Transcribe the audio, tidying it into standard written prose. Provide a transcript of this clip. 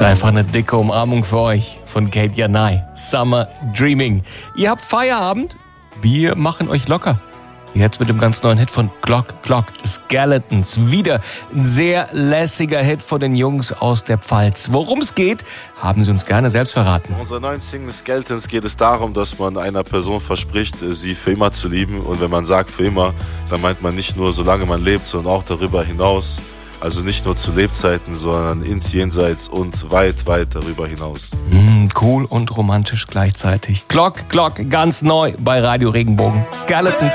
ist einfach eine dicke Umarmung für euch von Kate Janai. Summer Dreaming. Ihr habt Feierabend? Wir machen euch locker. Jetzt mit dem ganz neuen Hit von Glock Glock, Skeletons. Wieder ein sehr lässiger Hit von den Jungs aus der Pfalz. Worum es geht, haben sie uns gerne selbst verraten. In unserer neuen Single Skeletons geht es darum, dass man einer Person verspricht, sie für immer zu lieben. Und wenn man sagt für immer, dann meint man nicht nur, solange man lebt, sondern auch darüber hinaus. Also nicht nur zu Lebzeiten, sondern ins Jenseits und weit, weit darüber hinaus. Cool und romantisch gleichzeitig. Glock Glock, ganz neu bei Radio Regenbogen. Skeletons.